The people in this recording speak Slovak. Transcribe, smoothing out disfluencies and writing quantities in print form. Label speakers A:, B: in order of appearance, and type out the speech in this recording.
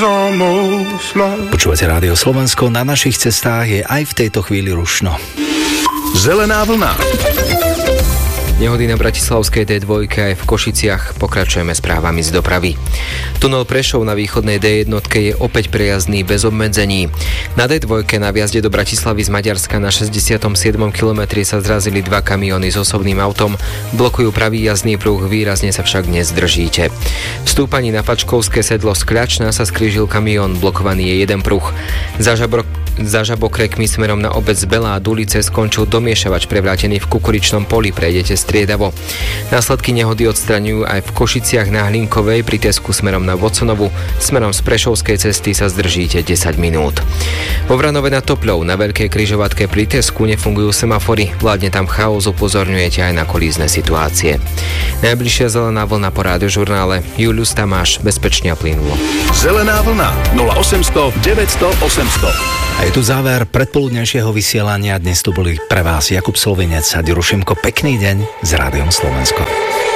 A: Počúvate Rádio Slovensko, na našich cestách je aj v tejto chvíli rušno.
B: Zelená vlna.
C: Nehody na bratislavskej D2 aj v Košiciach. Pokračujeme správami z dopravy. Tunel Prešov na východnej D1 je opäť prejazdný bez obmedzení. Na D2 na vjazde do Bratislavy z Maďarska na 67. kilometri sa zrazili dva kamióny s osobným autom. Blokujú pravý jazdný pruh, výrazne sa však nezdržíte. V stúpaní na Fačkovské sedlo z Kľačna sa skrížil kamión, blokovaný je jeden pruh. Za Žabokrekmi smerom na obec Belá Dulice skončil domiešavač prevrátený v kukuričnom poli, prejdete striedavo. Následky nehody odstraňujú aj v Košiciach na Hlinkovej pri Tesku smerom na Voconovu. Smerom z Prešovskej cesty sa zdržíte 10 minút. Vo Vranove nad Topľou na Veľkej križovatke pri Tesku nefungujú semafory. Vládne tam chaos, upozorňujete aj na kolízne situácie. Najbližšia zelená vlna po Rádiožurnále. Julius Tamáš, bezpečne a plynulo.
B: Zelená vlna 0800 900 800.
A: A je tu záver predpoludnejšieho vysielania. Dnes tu boli pre vás Jakub Slovinec a Ďuro Šimko. Pekný deň s Rádiom Slovensko.